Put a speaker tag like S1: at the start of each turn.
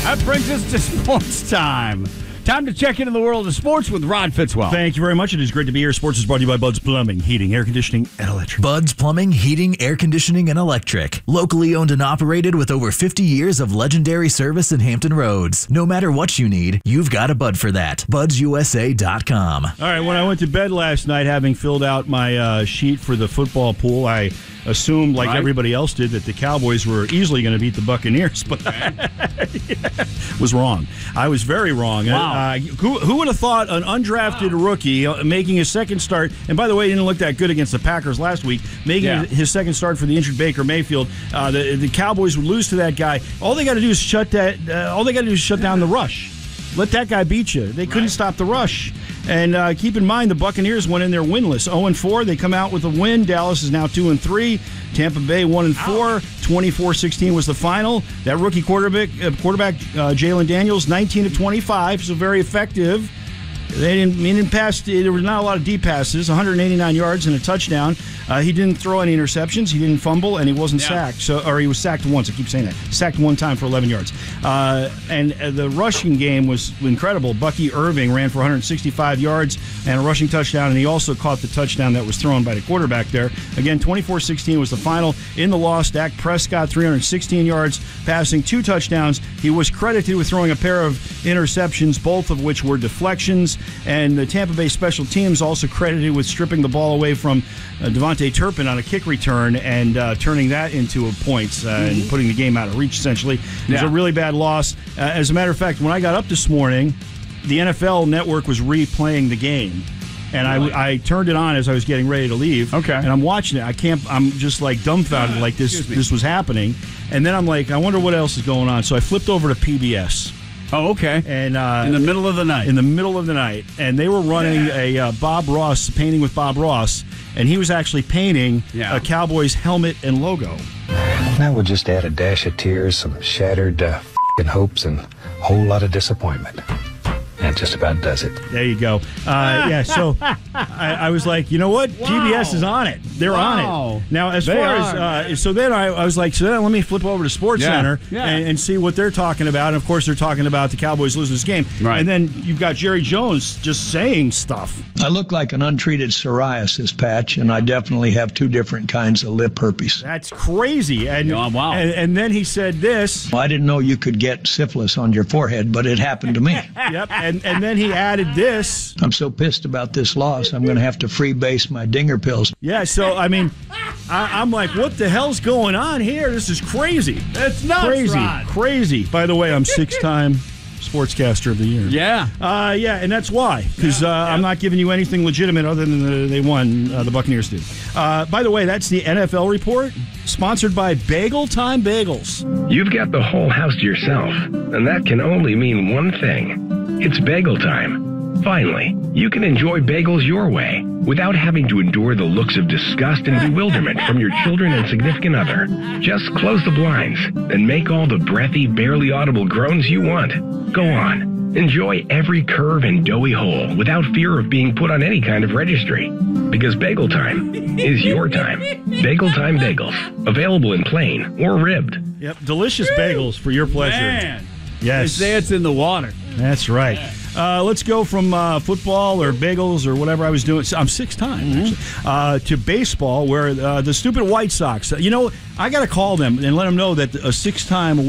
S1: That brings us to sports time. Time to check into the world of sports with Rod Fitzwell.
S2: Thank you very much. It is great to be here. Sports is brought to you by Bud's Plumbing, Heating, Air Conditioning, and Electric.
S3: Bud's Plumbing, Heating, Air Conditioning, and Electric. Locally owned and operated with over 50 years of legendary service in Hampton Roads. No matter what you need, you've got a Bud for that. BudsUSA.com.
S2: All right, when I went to bed last night, having filled out my sheet for the football pool, I assumed, like everybody else did, that the Cowboys were easily going to beat the Buccaneers, but was wrong. I was very wrong.
S1: Wow.
S2: Who would have thought an undrafted rookie making his second start, and by the way, he didn't look that good against the Packers last week, making his second start for the injured Baker Mayfield, the Cowboys would lose to that guy. All they got to do is shut down the rush. Let that guy beat you. They couldn't stop the rush. And keep in mind, the Buccaneers went in there winless. 0-4. They come out with a win. Dallas is now 2-3. Tampa Bay 1-4. 24-16 was the final. That rookie quarterback Jalen Daniels, 19 of 25, so very effective. They didn't pass. There was not a lot of deep passes. 189 yards and a touchdown. He didn't throw any interceptions. He didn't fumble, and he wasn't sacked. Or he was sacked once. I keep saying that. Sacked one time for 11 yards. And the rushing game was incredible. Bucky Irving ran for 165 yards and a rushing touchdown, and he also caught the touchdown that was thrown by the quarterback there. Again, 24-16 was the final. In the loss, Dak Prescott, 316 yards, passing 2 touchdowns. He was credited with throwing a pair of interceptions, both of which were deflections. And the Tampa Bay special teams also credited with stripping the ball away from Devontae Turpin on a kick return and turning that into points and putting the game out of reach, essentially. It was a really bad loss. As a matter of fact, when I got up this morning, the NFL Network was replaying the game. And I turned it on as I was getting ready to leave. Okay. And I'm watching it. I'm just like dumbfounded like this was happening. And then I'm like, I wonder what else is going on. So I flipped over to PBS.
S1: Oh, okay.
S2: And
S1: in the middle of the night.
S2: In the middle of the night. And they were running a Bob Ross, painting with Bob Ross, and he was actually painting a Cowboys helmet and logo.
S4: That would just add a dash of tears, some shattered f***ing hopes, and a whole lot of disappointment. That just about does it.
S2: There you go. So I was like, you know what? Wow. PBS is on it. They're on it. Now, as far as... so then I was like, let me flip over to SportsCenter and see what they're talking about. And, of course, they're talking about the Cowboys losing this game. Right. And then you've got Jerry Jones just saying stuff.
S5: I look like an untreated psoriasis patch, and I definitely have 2 different kinds of lip herpes.
S2: That's crazy. And, wow. And then he said this.
S5: Well, I didn't know you could get syphilis on your forehead, but it happened to me.
S2: Yep. And then he added this.
S5: I'm so pissed about this loss, I'm going to have to freebase my dinger pills.
S2: Yeah, so, I mean, I'm like, what the hell's going on here? This is crazy.
S1: It's nuts, Rod.
S2: Crazy. By the way, I'm 6-time Sportscaster of the Year.
S1: Yeah.
S2: And that's why. Because I'm not giving you anything legitimate other than they won. The Buccaneers did. By the way, that's the NFL report, sponsored by Bagel Time Bagels.
S6: You've got the whole house to yourself, and that can only mean one thing. It's bagel time. Finally, you can enjoy bagels your way without having to endure the looks of disgust and bewilderment from your children and significant other. Just close the blinds and make all the breathy, barely audible groans you want. Go on. Enjoy every curve and doughy hole without fear of being put on any kind of registry. Because bagel time is your time. Bagel Time Bagels. Available in plain or ribbed.
S2: Yep, delicious bagels for your pleasure.
S1: Man.
S2: Yes.
S1: They say it's in the water.
S2: That's right. Let's go from football or bagels or whatever I was doing. I'm 6 times, actually, to baseball, where the stupid White Sox. I got to call them and let them know that a 6-time